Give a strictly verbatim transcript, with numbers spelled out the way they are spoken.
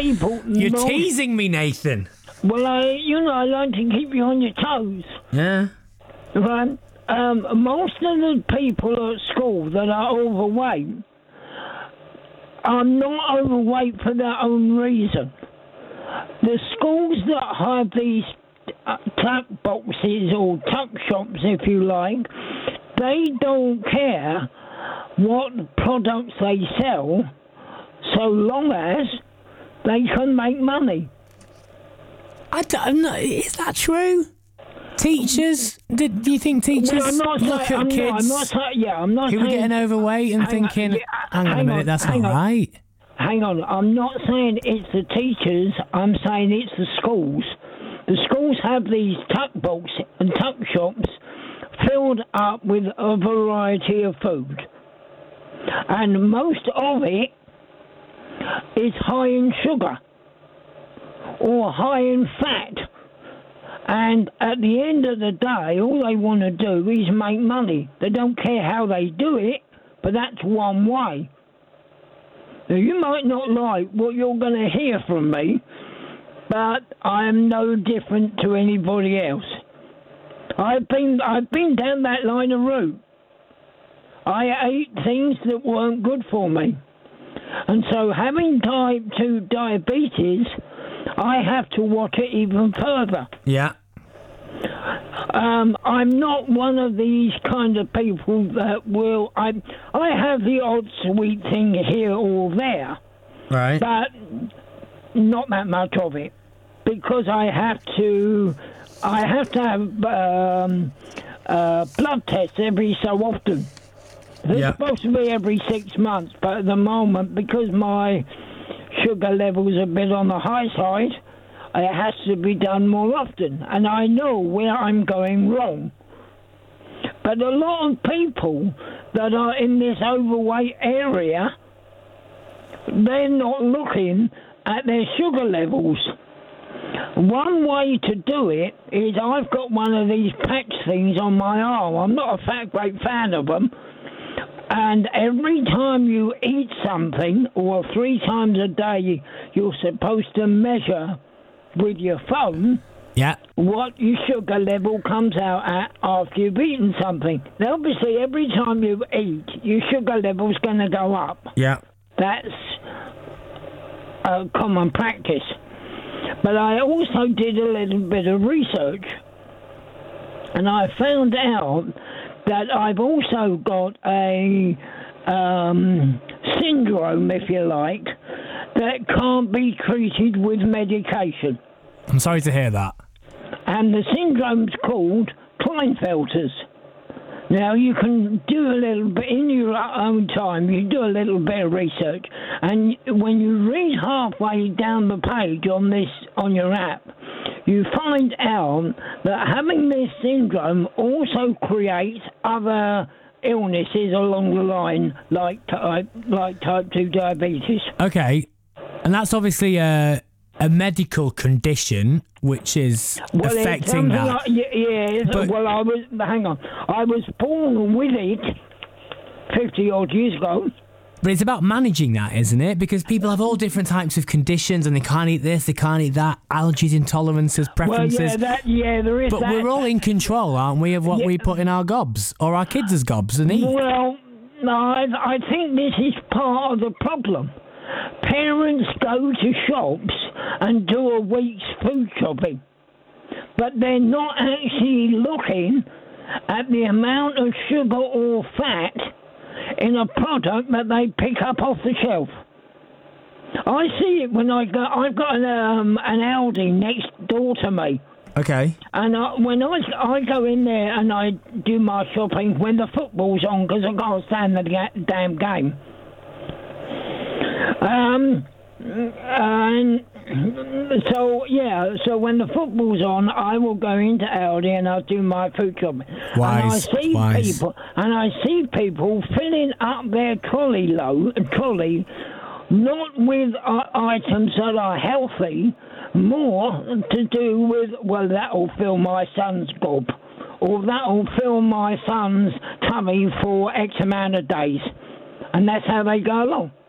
people... You're most, teasing me, Nathan. Well, I, you know, I like to keep you on your toes. Yeah. Right? Um, most of the people at school that are overweight are not overweight for their own reason. The schools that have these uh, tuck boxes or tuck shops, if you like, they don't care what products they sell so long as they can make money. I don't know. Is that true? Teachers? Do, do you think teachers well, I'm not look saying, at I'm kids not, I'm not saying, yeah, I'm not who saying, are getting overweight and hang on, thinking, yeah, hang on a hang minute, on, that's not hang on. right? Hang on, I'm not saying it's the teachers, I'm saying it's the schools. The schools have these tuck boxes and tuck shops filled up with a variety of food. And most of it is high in sugar or high in fat. And at the end of the day, all they want to do is make money. They don't care how they do it, but that's one way. Now, you might not like what you're going to hear from me, but I am no different to anybody else. I've been I've been down that line of route. I ate things that weren't good for me. And so having type two diabetes, I have to watch it even further. Yeah. Um, I'm not one of these kind of people that will... I I have the odd sweet thing here or there. Right. But not that much of it. Because I have to... I have to have um, uh, blood tests every so often. They're yeah. supposed to be every six months, but at the moment, because my sugar level's a bit on the high side, it has to be done more often. And I know where I'm going wrong. But a lot of people that are in this overweight area, they're not looking at their sugar levels. One way to do it is I've got one of these patch things on my arm. I'm not a fat great fan of them. And every time you eat something, or three times a day, you're supposed to measure with your phone yeah. what your sugar level comes out at after you've eaten something. Now, obviously, every time you eat, your sugar level's going to go up. Yeah. That's a common practice. But I also did a little bit of research, and I found out that I've also got a um, syndrome, if you like, that can't be treated with medication. I'm sorry to hear that. And the syndrome's called Klinefelter's. Now, you can do a little bit in your own time, you do a little bit of research, and when you read halfway down the page on this, on your app, you find out that having this syndrome also creates other illnesses along the line, like type, like type two diabetes. Okay, and that's obviously a, a medical condition which is well, affecting that. Like, yeah, yeah but, well, I was, hang on, I was born with it fifty odd years ago. But it's about managing that, isn't it? Because people have all different types of conditions and they can't eat this, they can't eat that, allergies, intolerances, preferences. Well, yeah, that, yeah, there is But that. we're all in control, aren't we, of what yeah. we put in our gobs, or our kids' as gobs and eat? Well, no, I, I think this is part of the problem. Parents go to shops and do a week's food shopping, but they're not actually looking at the amount of sugar or fat in a product that they pick up off the shelf. I see it when I go. I've got an, um, an Aldi next door to me. Okay. And I, when I, I go in there and I do my shopping when the football's on, because I can't stand the ga- damn game. Um, and so, yeah, so when the football's on, I will go into Aldi and I'll do my food shopping. Wise, and I see wise. people, and I see people filling up their trolley load, trolley, not with uh, items that are healthy, more to do with, well, that'll fill my son's gob, or that'll fill my son's tummy for X amount of days. And that's how they go along.